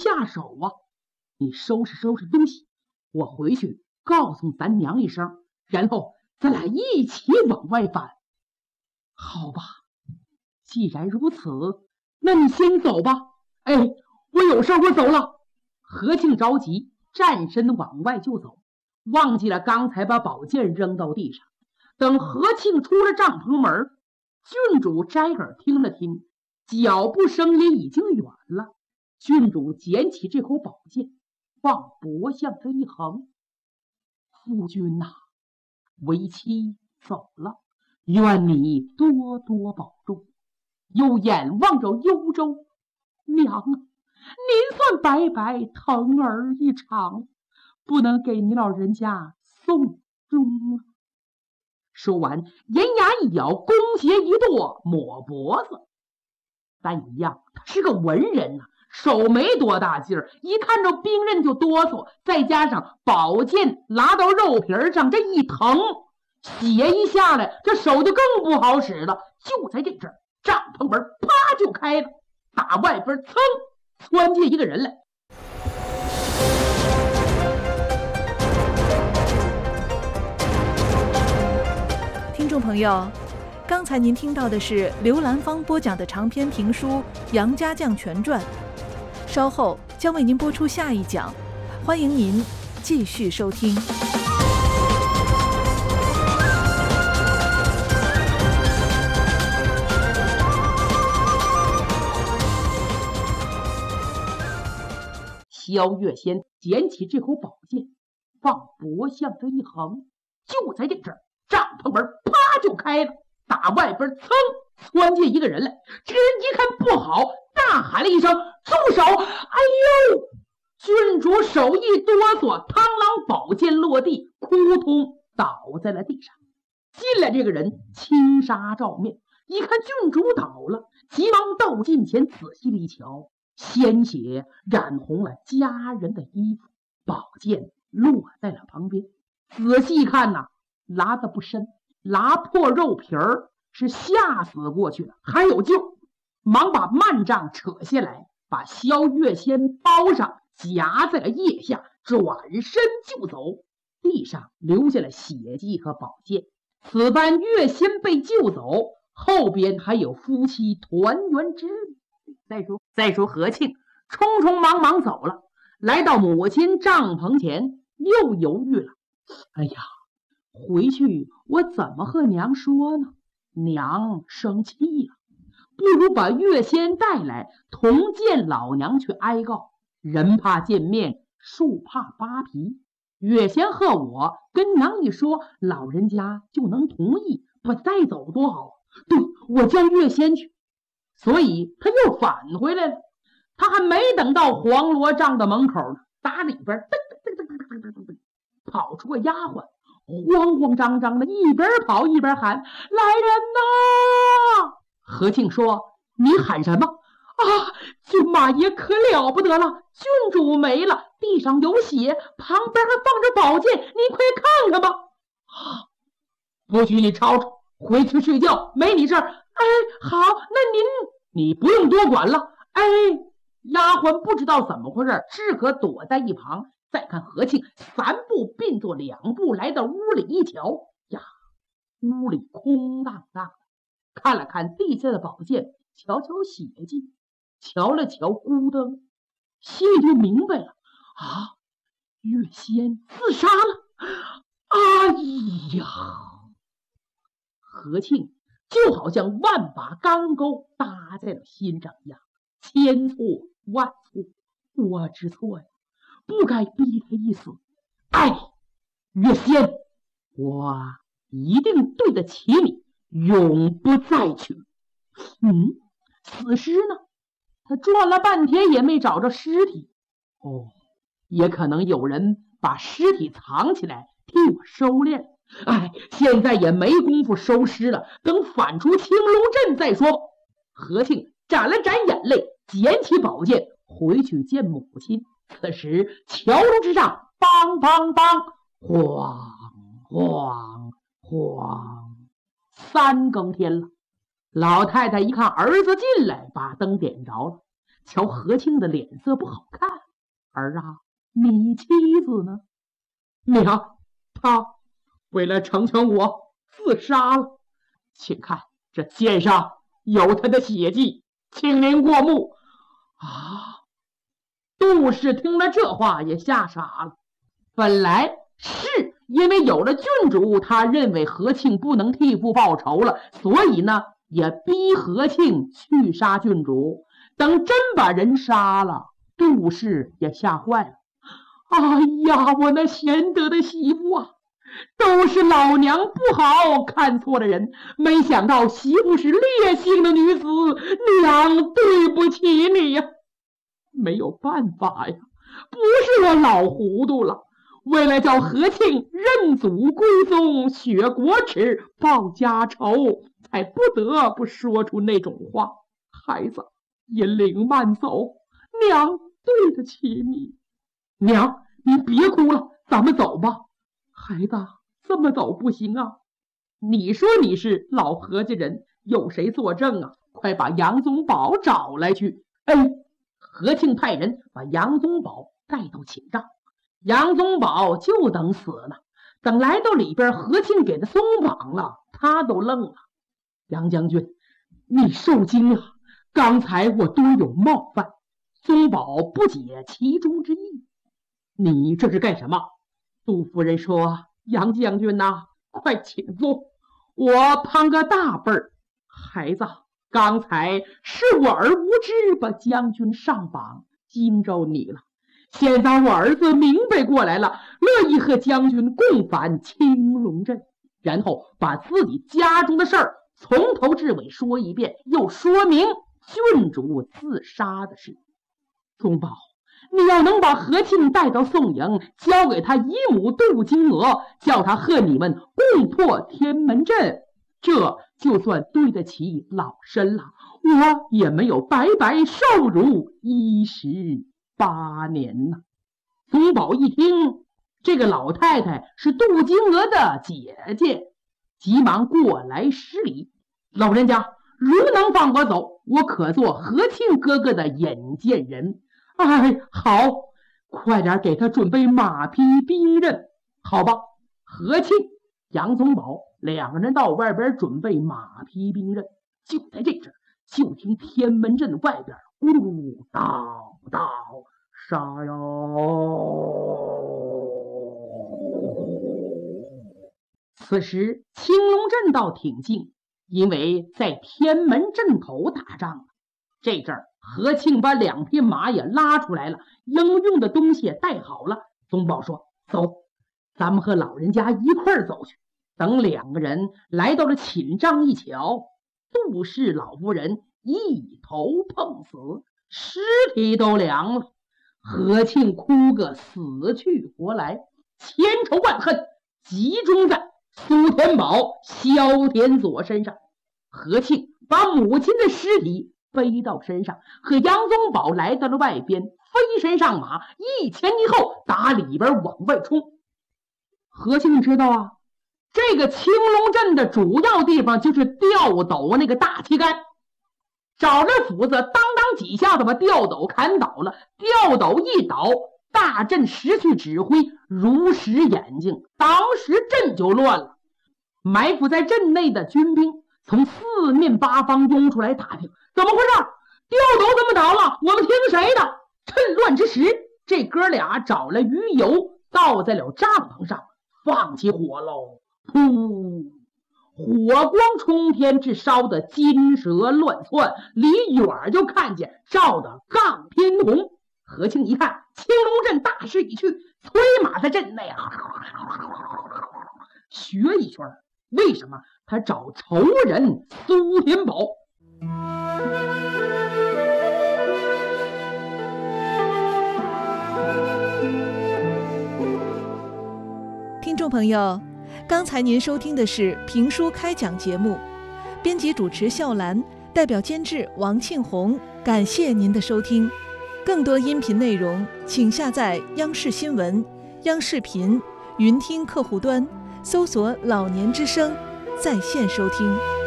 下手啊！你收拾收拾东西，我回去告诉咱娘一声，然后咱俩一起往外返。好吧，既然如此，那你先走吧。哎，我有事，我走了。何庆着急，站身往外就走，忘记了刚才把宝剑扔到地上。等何庆出了帐篷门，郡主摘耳听了听，脚步声也已经远了。郡主捡起这口宝剑，往脖项上一横：“夫君呐，为妻走了，愿你多多保重。”又眼望着幽州：“娘啊，您算白白疼儿一场，不能给您老人家送终了。”说完，银牙一咬，弓鞋一跺，抹脖子。但一样，他是个文人呐，手没多大劲儿，一看着兵刃就哆嗦，再加上宝剑拉到肉皮上，这一疼，血一下来，这手就更不好使了。就在这阵儿，帐篷门啪就开了，打外边噌窜进一个人来。 听众朋友，刚才您听到的是刘兰芳播讲的长篇评书《杨家将全传》，稍后将为您播出下一讲，欢迎您继续收听。 萧月仙捡起这口宝剑，往脖项上一横，就在这阵儿，帐篷门啪就开了，打外边噌窜进一个人来。这人一看不好，大喊了一声：“住手！”哎呦！郡主手一哆嗦，螳螂宝剑落地，扑通倒在了地上。进来这个人轻纱罩面，一看郡主倒了，急忙到近前仔细的一瞧，鲜血染红了家人的衣服，宝剑落在了旁边。仔细看呐，拉得不深，拉破肉皮儿，是吓死过去了，还有救。忙把幔帐扯下来，把萧月仙包上，夹在了腋下，转身就走。地上留下了血迹和宝剑。此番月仙被救走，后边还有夫妻团圆之日。再说何庆匆匆忙忙走了，来到母亲帐篷前，又犹豫了。哎呀，回去我怎么和娘说呢？娘生气了，不如把月仙带来，同见老娘去哀告。人怕见面，树怕扒皮。月仙和我跟娘一说，老人家就能同意，我带走多好。对，我叫月仙去。所以他又返回来了。他还没等到黄罗帐的门口呢，打里边跑出个丫鬟，慌慌张张的，一边跑一边喊：“来人呐！”何庆说：“你喊什么？”“啊，郡马爷可了不得了，郡主没了，地上有血，旁边还放着宝剑，您快看看吧。”“啊，不许你吵吵，回去睡觉，没你事儿。”“哎，好，那你不用多管了。”“哎。”丫鬟不知道怎么回事，只可躲在一旁。再看何庆3步并作2步来到屋里一瞧，呀，屋里空荡荡的。看了看地下的宝剑，瞧瞧血迹，瞧了瞧孤灯，心里就明白了。啊，月仙自杀了！哎呀！何庆就好像万把钢钩搭在了心上一样，千错万错，我知错呀，不该逼他一死。哎，月仙，我一定对得起你，永不再娶。死尸呢？他转了半天也没找着尸体。哦，也可能有人把尸体藏起来替我收敛。哎，现在也没工夫收尸了，等返出青龙镇再说吧。何庆沾了沾眼泪，捡起宝剑回去见母亲。此时桥楼之上，梆梆梆，晃晃晃，3更天了。老太太一看儿子进来，把灯点着了，瞧何庆的脸色不好看， 儿啊，你妻子呢？娘，她为了成全我自杀了。请看，这肩上有她的血迹，请您过目。啊！杜氏听了这话也吓傻了。本来是因为有了郡主，他认为何庆不能替父报仇了，所以呢也逼何庆去杀郡主。等真把人杀了，杜氏也吓坏了。哎呀，我那贤德的媳妇啊，都是老娘不好，看错了人，没想到媳妇是烈性的女子，娘对不起你呀。没有办法呀，不是我老糊涂了，为了叫何庆认祖归宗，雪国耻，报家仇，才不得不说出那种话。孩子，引领慢走，娘对得起你。娘，你别哭了，咱们走吧。孩子，这么走不行啊。你说你是老何家人，有谁作证啊？快把杨宗保找来去。何庆派人把杨宗保带到寝帐，杨宗保就等死呢。等来到里边，何庆给他松绑了，他都愣了。杨将军，你受惊了，刚才我多有冒犯，宗保不解其中之意。你这是干什么？杜夫人说，杨将军呐，快请坐，我攀个大辈儿。孩子，刚才是我儿无知，把将军上绑，惊着你了。现在我儿子明白过来了，乐意和将军共返青龙镇，然后把自己家中的事儿从头至尾说一遍，又说明郡主自杀的事。宗保，你要能把何庆带到宋营，交给他姨母杜金娥，叫他和你们共破天门阵，这就算对得起老身了，我也没有白白受辱18年呢。宗保一听，这个老太太是杜金娥的姐姐，急忙过来施礼。老人家如能放我走，我可做何庆哥哥的引荐人。好，快点给他准备马匹兵刃。好吧，何庆、杨宗保两个人到外边准备马匹兵刃。就在这时，就听天门阵外边咕噜叨叨杀哟。此时青龙阵倒挺静，因为在天门阵口打仗。这阵儿何庆把2匹马也拉出来了，应用的东西也带好了。宗保说，走，咱们和老人家一块儿走去。等2个人来到了寝帐一瞧，杜氏老夫人一头碰死，尸体都凉了。何庆哭个死去活来，千仇万恨集中在苏天宝、萧天佐身上。何庆把母亲的尸体背到身上，和杨宗保来到了外边，飞身上马，一前一后打里边往外冲。何庆知道啊，这个青龙阵的主要地方就是吊斗那个大旗杆，找着斧子当当几下子把吊斗砍倒了。吊斗一倒，大阵失去指挥，如实眼睛，当时阵就乱了。埋伏在阵内的军兵从4面8方涌出来打听，怎么回事？吊斗怎么倒了？我们听谁的？趁乱之时，这哥俩找了鱼油倒在了帐篷上，放起火喽！噗！火光冲天，至烧得金蛇乱窜，离远就看见照得杠偏红。何庆一看青龙阵大势已去，催马在阵内学一圈。为什么？他找仇人苏天宝。 听众朋友，刚才您收听的是评书开讲节目，编辑主持笑兰，代表监制王庆红，感谢您的收听。更多音频内容请下载央视新闻、央视频云听客户端，搜索老年之声在线收听。